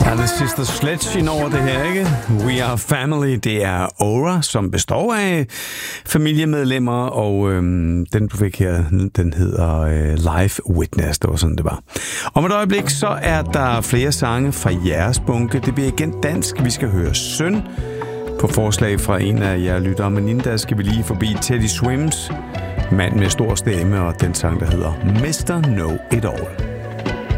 The Sister Sledge ind over det her, ikke? We Are Family, det er Aura, som består af familiemedlemmer, og den du fik her, den hedder Live Witness, det var sådan det var. Om et øjeblik, så er der flere sange fra jeres bunke. Det bliver igen dansk. Vi skal høre Søn på forslag fra en af jer lyttere, men inden da skal vi lige forbi Teddy Swims, mand med stor stemme, og den sang, der hedder Mr. Know It All.